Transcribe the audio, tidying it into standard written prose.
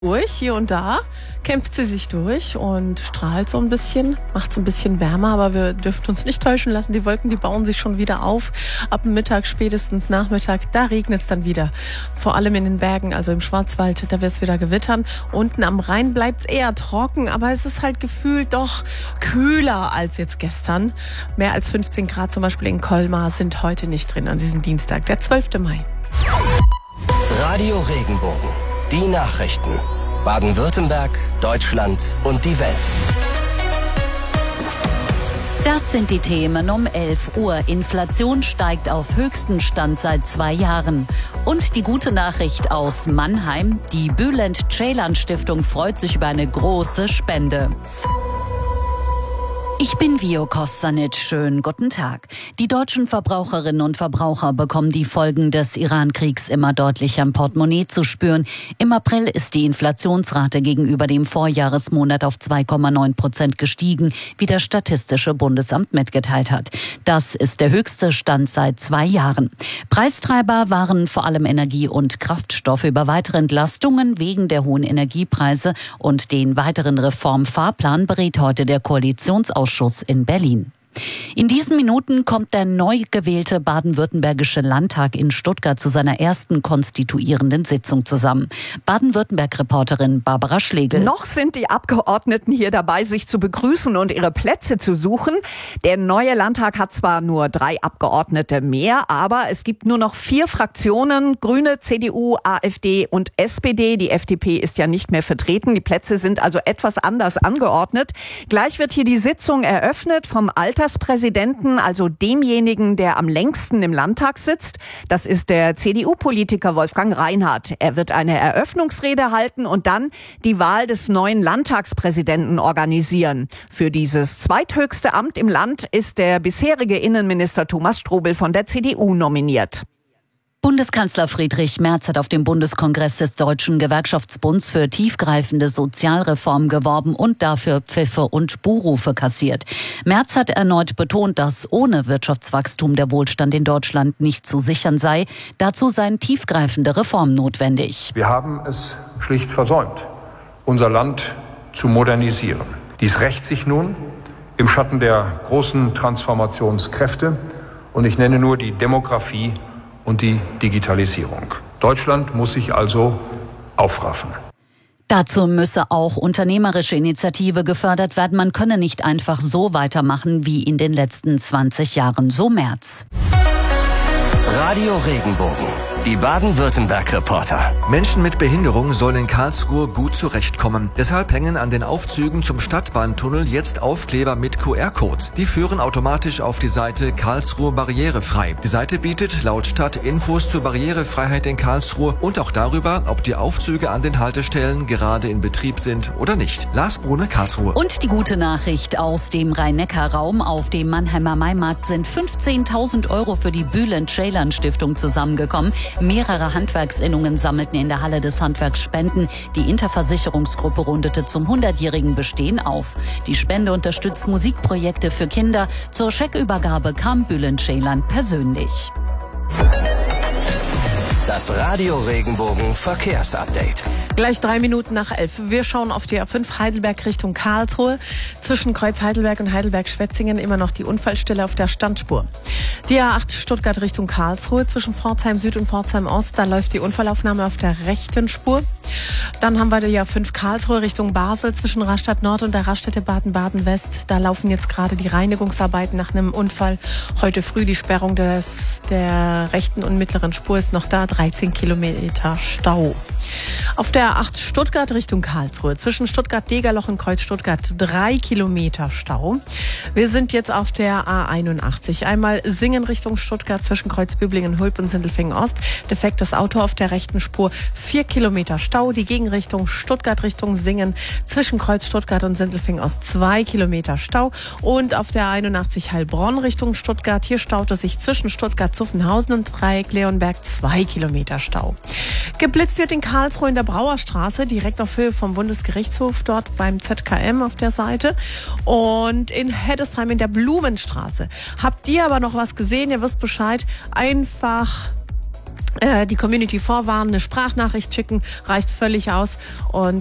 durch, hier und da kämpft sie sich durch und strahlt so ein bisschen, macht es ein bisschen wärmer, aber wir dürfen uns nicht täuschen lassen, die Wolken, die bauen sich schon wieder auf. Ab dem Mittag, spätestens Nachmittag, da regnet es dann wieder. Vor allem in den Bergen, also im Schwarzwald, da wird es wieder gewittern. Unten am Rhein bleibt es eher trocken, aber es ist halt gefühlt doch kühler als jetzt gestern. Mehr als 15 Grad zum Beispiel in Colmar sind heute nicht drin an diesem Dienstag, der 12. Mai. Radio Regenbogen. Die Nachrichten. Baden-Württemberg, Deutschland und die Welt. Das sind die Themen um 11 Uhr. Inflation steigt auf höchsten Stand seit 2 Jahren. Und die gute Nachricht aus Mannheim. Die Bülent-Ceylan-Stiftung freut sich über eine große Spende. Ich bin Vio Kostanic. Schönen guten Tag. Die deutschen Verbraucherinnen und Verbraucher bekommen die Folgen des Iran-Kriegs immer deutlicher am Portemonnaie zu spüren. Im April ist die Inflationsrate gegenüber dem Vorjahresmonat auf 2,9% gestiegen, wie das Statistische Bundesamt mitgeteilt hat. Das ist der höchste Stand seit 2 Jahren. Preistreiber waren vor allem Energie und Kraftstoffe. Über weitere Entlastungen wegen der hohen Energiepreise und den weiteren Reformfahrplan berät heute der Koalitionsausschuss in Berlin. In diesen Minuten kommt der neu gewählte baden-württembergische Landtag in Stuttgart zu seiner ersten konstituierenden Sitzung zusammen. Baden-Württemberg-Reporterin Barbara Schlegel. Noch sind die Abgeordneten hier dabei, sich zu begrüßen und ihre Plätze zu suchen. Der neue Landtag hat zwar nur 3 Abgeordnete mehr, aber es gibt nur noch 4 Fraktionen, Grüne, CDU, AfD und SPD. Die FDP ist ja nicht mehr vertreten. Die Plätze sind also etwas anders angeordnet. Gleich wird hier die Sitzung eröffnet vom Alterspräsidenten, also demjenigen, der am längsten im Landtag sitzt. Das ist der CDU-Politiker Wolfgang Reinhardt. Er wird eine Eröffnungsrede halten und dann die Wahl des neuen Landtagspräsidenten organisieren. Für dieses zweithöchste Amt im Land ist der bisherige Innenminister Thomas Strobel von der CDU nominiert. Bundeskanzler Friedrich Merz hat auf dem Bundeskongress des Deutschen Gewerkschaftsbunds für tiefgreifende Sozialreform geworben und dafür Pfiffe und Buhrufe kassiert. Merz hat erneut betont, dass ohne Wirtschaftswachstum der Wohlstand in Deutschland nicht zu sichern sei. Dazu seien tiefgreifende Reformen notwendig. Wir haben es schlicht versäumt, unser Land zu modernisieren. Dies rächt sich nun im Schatten der großen Transformationskräfte und ich nenne nur die Demografie und die Digitalisierung. Deutschland muss sich also aufraffen. Dazu müsse auch unternehmerische Initiative gefördert werden. Man könne nicht einfach so weitermachen wie in den letzten 20 Jahren, so Merz. Radio Regenbogen. Die Baden-Württemberg-Reporter. Menschen mit Behinderung sollen in Karlsruhe gut zurechtkommen. Deshalb hängen an den Aufzügen zum Stadtbahntunnel jetzt Aufkleber mit QR-Codes. Die führen automatisch auf die Seite Karlsruhe barrierefrei. Die Seite bietet laut Stadt Infos zur Barrierefreiheit in Karlsruhe und auch darüber, ob die Aufzüge an den Haltestellen gerade in Betrieb sind oder nicht. Lars Brune, Karlsruhe. Und die gute Nachricht aus dem Rhein-Neckar-Raum. Auf dem Mannheimer Maimarkt sind 15.000 € für die Bülent-Ceylan-Stiftung zusammengekommen. Mehrere Handwerksinnungen sammelten in der Halle des Handwerks Spenden. Die Interversicherungsgruppe rundete zum 100-jährigen Bestehen auf. Die Spende unterstützt Musikprojekte für Kinder. Zur Scheckübergabe kam Bülent-Ceylan persönlich. Das Radio Regenbogen Verkehrsupdate. Gleich 3 Minuten nach 11. Wir schauen auf die A5 Heidelberg Richtung Karlsruhe. Zwischen Kreuz Heidelberg und Heidelberg-Schwetzingen immer noch die Unfallstelle auf der Standspur. Die A8 Stuttgart Richtung Karlsruhe zwischen Pforzheim Süd und Pforzheim Ost. Da läuft die Unfallaufnahme auf der rechten Spur. Dann haben wir die A5 Karlsruhe Richtung Basel zwischen Rastatt Nord und der Raststätte Baden-Baden West. Da laufen jetzt gerade die Reinigungsarbeiten nach einem Unfall. Heute früh die Sperrung der rechten und mittleren Spur ist noch da. 13 Kilometer Stau. Auf der A8 Stuttgart Richtung Karlsruhe zwischen Stuttgart-Degerloch und Kreuz Stuttgart 3 Kilometer Stau. Wir sind jetzt auf der A81. Einmal Singen Richtung Stuttgart zwischen Kreuz Büblingen, Hulp und Sindelfingen Ost. Defektes Auto auf der rechten Spur 4 Kilometer Stau. Die Gegenrichtung Stuttgart Richtung Singen zwischen Kreuz Stuttgart und Sindelfingen Ost 2 Kilometer Stau. Und auf der 81 Heilbronn Richtung Stuttgart. Hier staut es sich zwischen Stuttgart-Zuffenhausen und Dreieck Leonberg 2 Kilometer Stau. Geblitzt wird in Karlsruhe in der Brauerstraße, direkt auf Höhe vom Bundesgerichtshof, dort beim ZKM auf der Seite. Und in Heddesheim in der Blumenstraße. Habt ihr aber noch was gesehen? Ihr wisst Bescheid. Einfach die Community vorwarnen, eine Sprachnachricht schicken, reicht völlig aus. Und